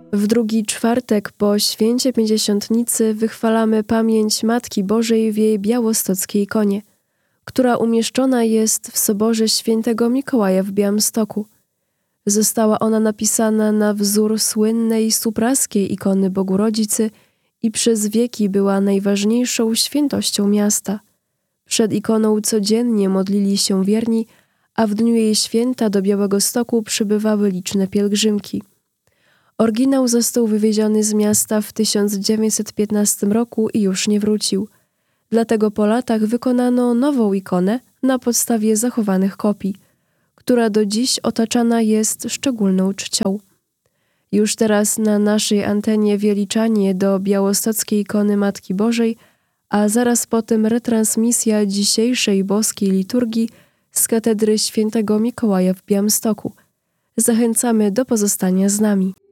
W drugi czwartek po święcie Pięćdziesiątnicy wychwalamy pamięć Matki Bożej w jej białostockiej ikonie, która umieszczona jest w soborze świętego Mikołaja w Białymstoku. Została ona napisana na wzór słynnej supraskiej ikony Bogu Rodzicy i przez wieki była najważniejszą świętością miasta. Przed ikoną codziennie modlili się wierni, a w dniu jej święta do Białegostoku przybywały liczne pielgrzymki. Oryginał został wywieziony z miasta w 1915 roku i już nie wrócił. Dlatego po latach wykonano nową ikonę na podstawie zachowanych kopii, która do dziś otaczana jest szczególną czcią. Już teraz na naszej antenie wyliczanie do białostockiej ikony Matki Bożej, a zaraz potem retransmisja dzisiejszej boskiej liturgii z katedry świętego Mikołaja w Białymstoku. Zachęcamy do pozostania z nami.